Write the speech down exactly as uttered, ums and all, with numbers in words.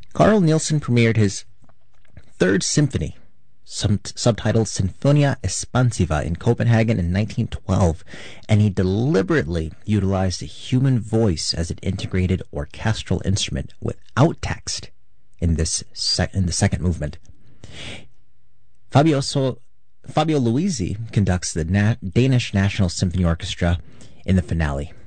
Carl Nielsen premiered his Third Symphony, sub- subtitled Sinfonia Espansiva, in Copenhagen in nineteen twelve, and he deliberately utilized the human voice as an integrated orchestral instrument without text in this sec- in the second movement. Fabio, so- Fabio Luisi conducts the Na- Danish National Symphony Orchestra in the finale.